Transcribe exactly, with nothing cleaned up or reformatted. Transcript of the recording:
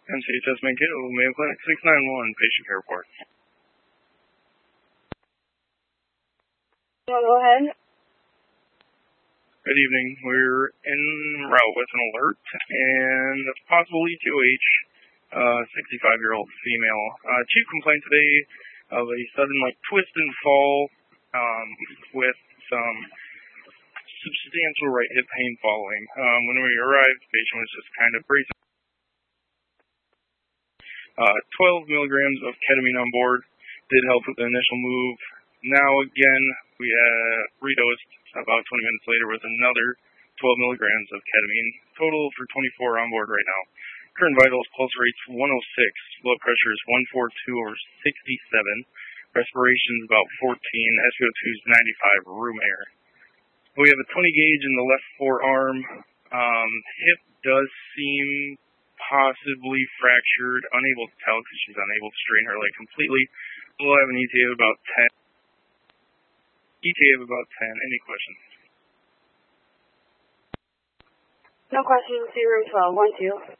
M C H S Mankato, Mayo Clinic six nine one, patient care report. Well, go ahead. Good evening. We're en route with an alert and a possible E T O H, uh, sixty-five-year-old female. Uh, chief complained today of a sudden, like, twist and fall um, with some substantial right hip pain following. Um, when we arrived, the patient was just kind of bracing. Uh, twelve milligrams of ketamine on board did help with the initial move. Now, again, we uh, redosed about twenty minutes later with another twelve milligrams of ketamine. Total for twenty-four on board right now. Current vitals, pulse rates one oh six, blood pressure is one forty-two over sixty-seven, respiration is about fourteen, S p O two is ninety-five, room air. We have a twenty gauge in the left forearm. Um, hip does seem possibly fractured, unable to tell because she's unable to straighten her leg completely. We'll have an E T A of about ten. E T A of about ten. Any questions? No questions. See room twelve. One, two.